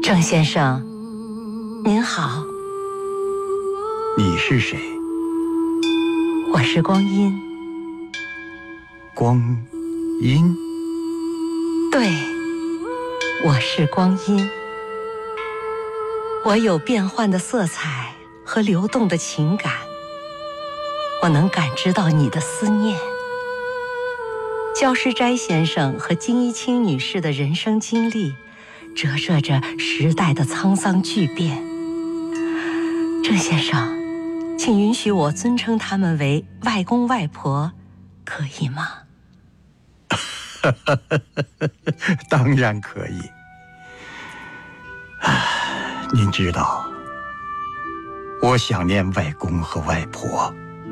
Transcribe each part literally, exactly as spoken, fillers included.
郑先生，您好。 你是谁？ 我是光阴。 光阴？ 对，我是光阴。我有变幻的色彩和流动的情感，我能感知到你的思念。焦师斋先生和金一清女士的人生经历，折射着时代的沧桑巨变。郑先生，请允许我尊称他们为外公外婆，可以吗？ 当然可以。您知道，我想念外公和外婆。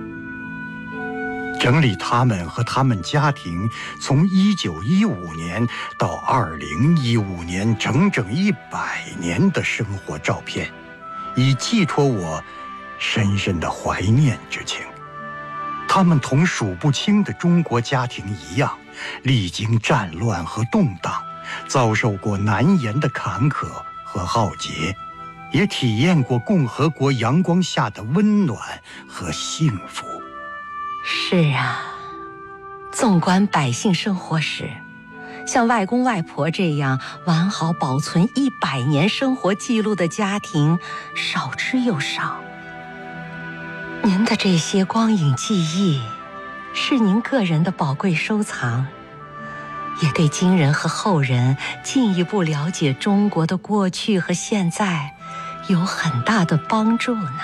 整理他们和他们家庭从一九一五年到二零一五年整整一百年的生活照片，以寄托我深深的怀念之情。他们同数不清的中国家庭一样，历经战乱和动荡，遭受过难言的坎坷和浩劫，也体验过共和国阳光下的温暖和幸福。 是啊，纵观百姓生活史，像外公外婆这样完好保存一百年生活记录的家庭少之又少。您的这些光影记忆，是您个人的宝贵收藏，也对今人和后人进一步了解中国的过去和现在有很大的帮助呢。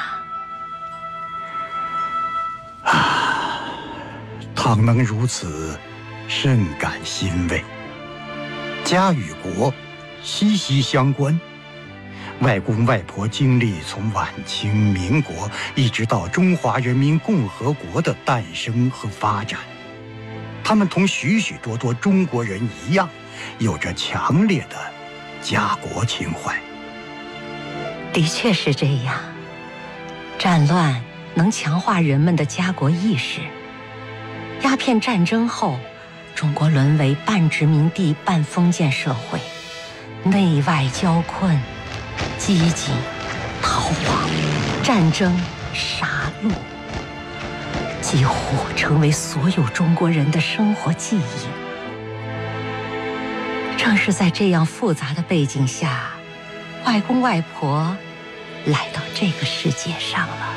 啊，倘能如此，甚感欣慰。家与国息息相关，外公外婆经历从晚清民国一直到中华人民共和国的诞生和发展，他们同许许多多中国人一样，有着强烈的家国情怀。 的确是这样，战乱能强化人们的家国意识。鸦片战争后，中国沦为半殖民地半封建社会，内外交困，饥馑、逃亡、战争、杀戮，几乎成为所有中国人的生活记忆。正是在这样复杂的背景下，外公外婆来到这个世界上了。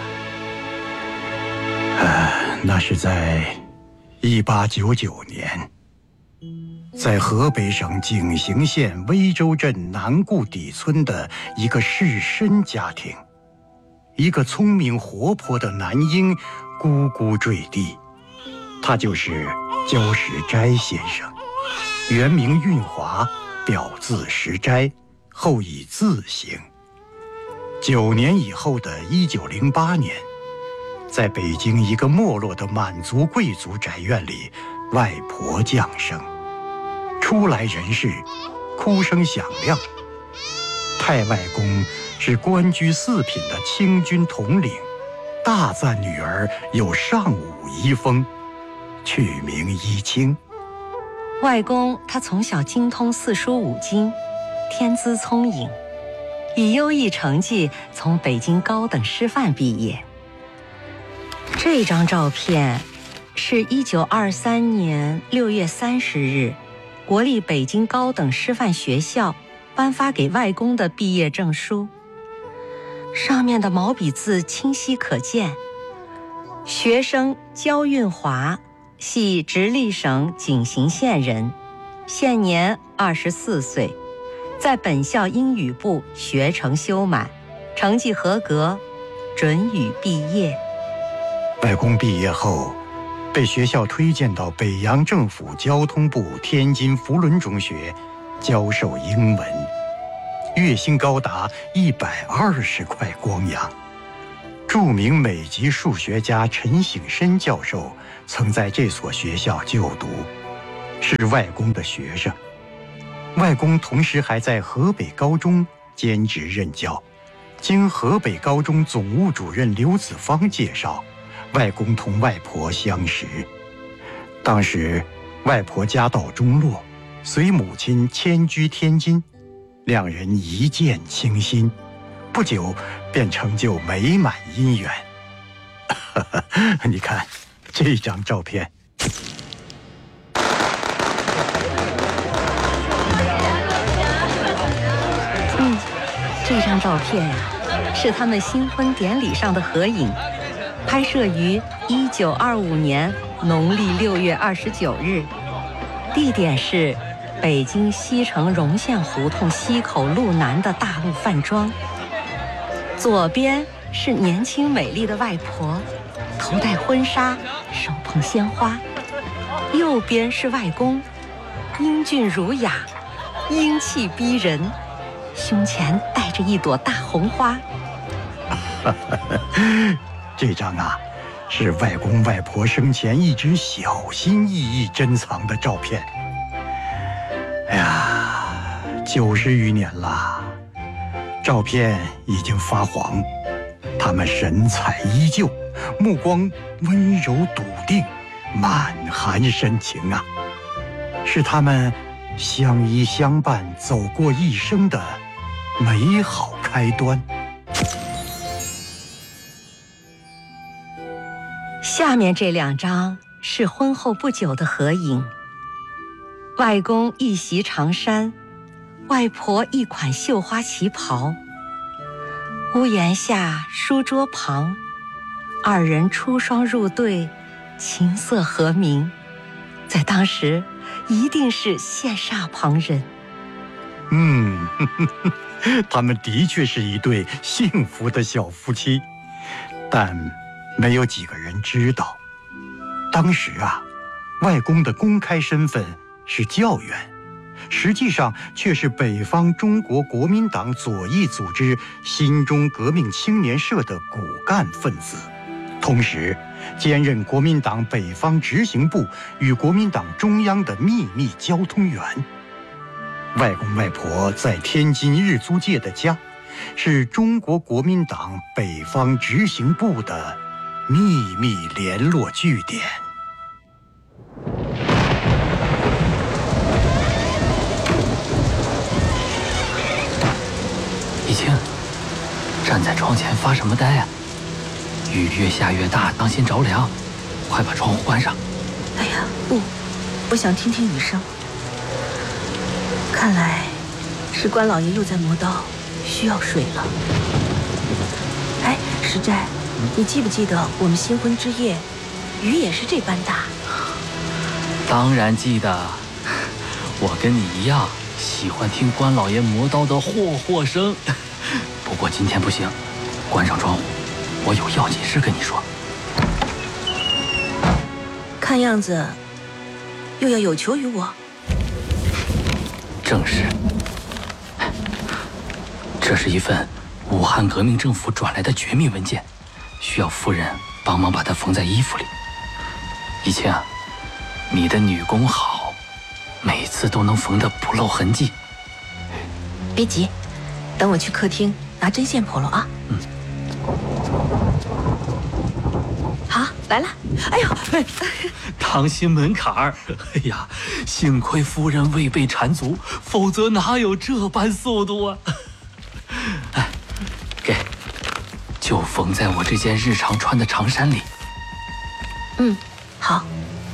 呃，那是在一八九九年，在河北省井陉县威州镇南固底村的一个士绅家庭，一个聪明活泼的男婴咕咕坠地。他就是焦石斋先生，原名运华，表字石斋，后以字行。九年以后的一九零八年，在北京一个没落的满族贵族宅院里，外婆降生。初来人世，哭声响亮。太外公是官居四品的清军统领，大赞女儿有上武遗风，取名一清。 外公他从小精通四书五经，天资聪颖，以优异成绩从北京高等师范毕业。这张照片是一九二三年六月三十日，国立北京高等师范学校颁发给外公的毕业证书。上面的毛笔字清晰可见，学生焦运华系直隶省井陉县人，现年二十四岁，在本校英语部学成修满，成绩合格，准予毕业。 外公毕业后，被学校推荐到北洋政府交通部天津福伦中学教授英文，月薪高达一百二十块光洋。著名美籍数学家陈省身教授曾在这所学校就读，是外公的学生。外公同时还在河北高中兼职任教。经河北高中总务主任刘子芳介绍，外公同外婆相识。当时外婆家道中落，随母亲迁居天津， 两人一见倾心，不久便成就美满姻缘。你看这张照片。 嗯，这张照片呀、啊，是他们新婚典礼上的合影，拍摄于一九二五年农历六月二十九日，地点是北京西城荣县胡同西口路南的大陆饭庄。左边是年轻美丽的外婆，头戴婚纱，手捧鲜花；右边是外公，英俊儒雅，英气逼人，胸前戴着一朵大红花。 这张啊，是外公外婆生前一直小心翼翼珍藏的照片。哎呀，九十余年了，照片已经发黄，他们神采依旧，目光温柔笃定，满含深情啊，是他们相依相伴走过一生的美好开端。 下面这两张是婚后不久的合影，外公一袭长衫，外婆一款绣花旗袍。屋檐下，书桌旁，二人出双入对，琴瑟和鸣，在当时一定是羡煞旁人。 嗯，呵呵，他们的确是一对幸福的小夫妻，但没有几个人知道，当时啊，外公的公开身份是教员，实际上却是北方中国国民党左翼组织新中革命青年社的骨干分子，同时兼任国民党北方执行部与国民党中央的秘密交通员。外公外婆在天津日租界的家，是中国国民党北方执行部的秘密联络据点。 一清，站在窗前发什么呆啊？雨越下越大，当心着凉，快把窗户关上。 哎呀，不，我想听听雨声。看来是关老爷又在磨刀，需要水了。哎，石寨，你记不记得我们新婚之夜，雨也是这般大？ 当然记得，我跟你一样喜欢听关老爷磨刀的霍霍声。不过今天不行，关上窗户，我有要紧事跟你说。 看样子又要有求于我。 正是，这是一份武汉革命政府转来的绝密文件，需要夫人帮忙把它缝在衣服里。一清啊，你的女工好，每次都能缝得不露痕迹。 别急，等我去客厅拿针线婆罗啊。 嗯。 好，来了。哎呦，哎， 当心门槛儿！哎呀，幸亏夫人未被缠足，否则哪有这般速度啊？哎，给，就缝在我这件日常穿的长衫里。 嗯，好。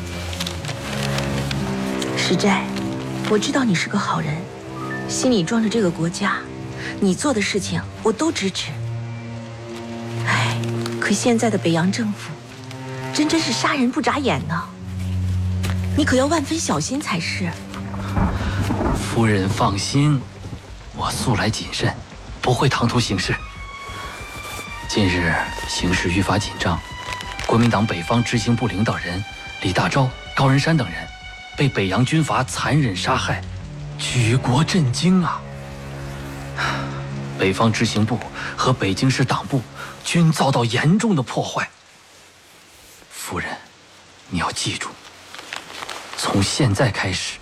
石寨，我知道你是个好人，心里装着这个国家，你做的事情我都支持。哎，可现在的北洋政府，真真是杀人不眨眼呢。你可要万分小心才是。 夫人放心，我素来谨慎，不会唐突行事。近日形势愈发紧张，国民党北方执行部领导人李大钊、高仁山等人被北洋军阀残忍杀害，举国震惊啊！北方执行部和北京市党部均遭到严重的破坏。夫人，你要记住，从现在开始，